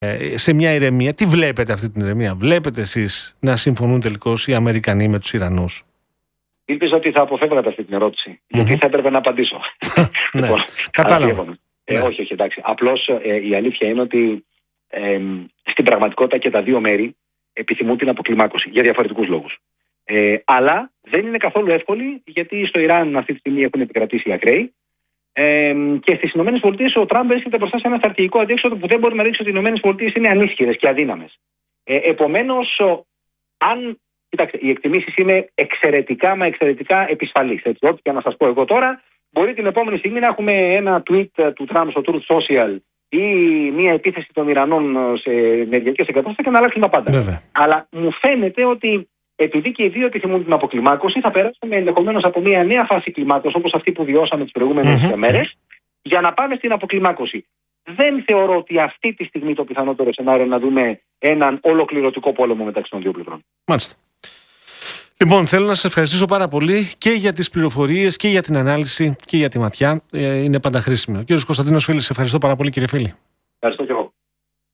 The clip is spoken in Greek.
σε μια ηρεμία. Τι βλέπετε αυτή την ηρεμία? Βλέπετε εσείς να συμφωνούν τελικώς οι Αμερικανοί με τους Ιρανούς? Ήλπιζα ότι θα αποφεύγατε αυτή την ερώτηση. Γιατί θα έπρεπε να απαντήσω. Ναι, κατάλαβα. Όχι, εντάξει. Απλώς η αλήθεια είναι ότι στην πραγματικότητα και τα δύο μέρη επιθυμούν την αποκλιμάκωση για διαφορετικούς λόγους. Αλλά δεν είναι καθόλου εύκολη, γιατί στο Ιράν αυτή τη στιγμή έχουν επικρατήσει οι ακραίοι. Και στις ΗΠΑ ο Τραμπ βρίσκεται μπροστά σε ένα στρατηγικό αντίξοδο που δεν μπορεί να δείξει ότι οι ΗΠΑ είναι ανίσχυρες και αδύναμες. Επομένως, κοιτάξτε, οι εκτιμήσεις είναι εξαιρετικά επισφαλείς. Ό,τι και να σας πω εγώ τώρα, μπορεί την επόμενη στιγμή να έχουμε ένα tweet του Τραμπ στο Truth Social ή μια επίθεση των Ιρανών σε ενεργειακές εγκαταστάσεις και να αλλάξουν τα πάντα. Βέβαια. Αλλά μου φαίνεται ότι επειδή και οι δύο επιθυμούν την αποκλιμάκωση, θα περάσουμε ενδεχομένως από μια νέα φάση κλιμάκωσης, όπως αυτή που βιώσαμε τις προηγούμενες μέρες, για να πάμε στην αποκλιμάκωση. Δεν θεωρώ ότι αυτή τη στιγμή το πιθανότερο σενάριο είναι να δούμε έναν ολοκληρωτικό πόλεμο μεταξύ των δύο πλευρών. Μάλιστα. Λοιπόν, θέλω να σας ευχαριστήσω πάρα πολύ και για τις πληροφορίες και για την ανάλυση και για τη ματιά. Είναι πάντα χρήσιμο. Κύριος Κωνσταντίνος Φίλης, ευχαριστώ πάρα πολύ, κύριε Φίλη. Ευχαριστώ και εγώ.